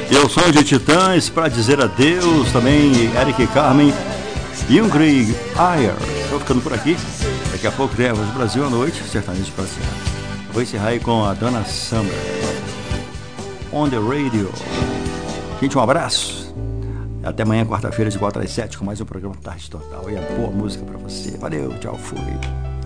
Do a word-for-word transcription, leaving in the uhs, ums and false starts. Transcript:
Eu sou de Titãs para dizer adeus. Também Eric e Carmen, Ingrid Ayer. Estou ficando por aqui. Daqui a pouco tem a Voz do Brasil à noite, sertanejo para cima. Vou encerrar aí com a Dana Summer, On The Radio. Gente, um abraço. Até amanhã, quarta-feira, de quatro às sete, com mais um programa Tarde Total. E a boa música para você. Valeu, tchau, fui.